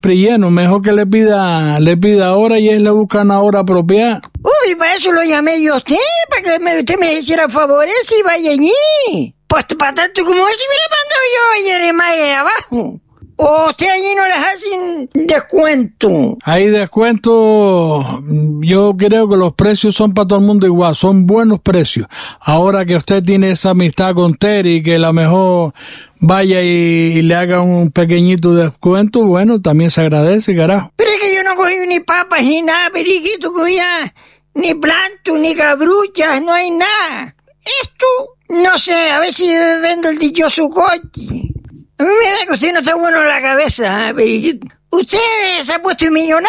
lleno, mejor que le pida hora y él le busca una hora apropiada. Uy, para eso lo llamé yo a usted, para que usted me hiciera favores y vaya allí. Pues para tanto como eso hubiera mandado yo a Jeremiah abajo. ¿O usted allí no les hacen descuento? Hay descuento, yo creo que los precios son para todo el mundo igual, son buenos precios. Ahora que usted tiene esa amistad con Terry, que a lo mejor vaya y le haga un pequeñito descuento, bueno, también se agradece, carajo. Pero es que yo no cogí ni papas ni nada, periquito, cogía ni planto, ni cabruchas, no hay nada. Esto, no sé, a ver si vendo el dichoso coche. A mí me da que usted no está bueno en la cabeza, periquito. Usted se ha puesto millonario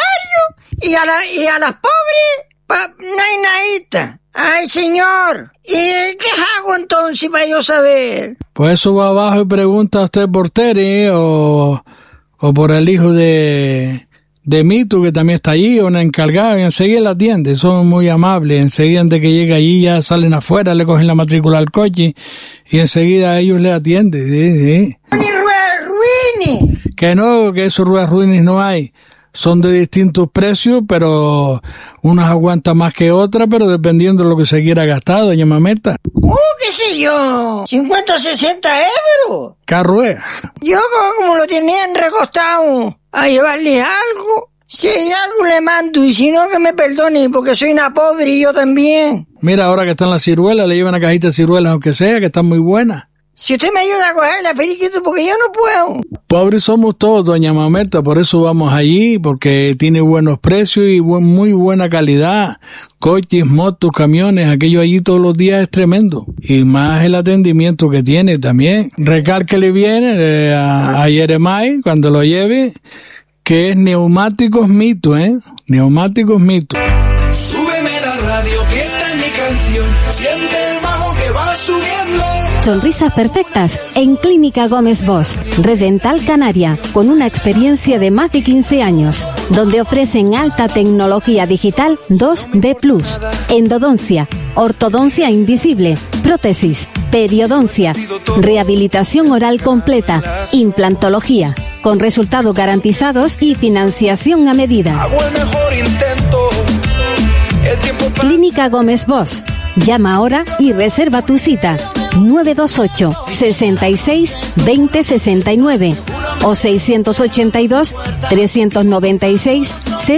y a las pobres no hay nadita. Ay, señor, ¿y qué hago entonces para yo saber? Pues eso va abajo y pregunta a usted por Terry o por el hijo de Mito, que también está allí, o un encargado, y enseguida la atiende. Son muy amables. Enseguida de que llega allí ya salen afuera, le cogen la matrícula al coche y enseguida ellos le atienden. Sí. ¡Ni ruedas ruines! Que no, que esos ruedas ruines no hay. Son de distintos precios, pero unas aguantan más que otras, pero dependiendo de lo que se quiera gastar, doña Mamerta. ¿Qué sé yo? 50 o 60 euros. Carruea. Yo como lo tenían recostado a llevarle algo, si hay algo le mando, y si no que me perdone, porque soy una pobre y yo también. Mira, ahora que están las ciruelas, le llevan una cajita de ciruelas, aunque sea, que están muy buenas. Si usted me ayuda a cogerla, periquito, porque yo no puedo. Pobres somos todos, doña Mamerta, por eso vamos allí, porque tiene buenos precios y muy buena calidad. Coches, motos, camiones, aquello allí todos los días es tremendo. Y más el atendimiento que tiene también. Recálquele bien a Jeremiah cuando lo lleve, que es Neumáticos Mito, Neumáticos Mito. Súbeme la radio, que esta es mi canción. Siente el bajo que va subiendo. Sonrisas perfectas en Clínica Gómez Bosch, Red Dental Canaria, con una experiencia de más de 15 años, donde ofrecen alta tecnología digital 2D+, endodoncia, ortodoncia invisible, prótesis, periodoncia, rehabilitación oral completa, implantología, con resultados garantizados y financiación a medida. Hago el mejor intento. Clínica Gómez Bosch. Llama ahora y reserva tu cita. 928 66 20 69 o 682 396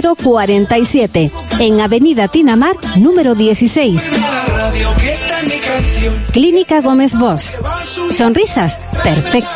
047 en Avenida Tinamar número 16. Clínica Gómez Bosch. Sonrisas perfectas.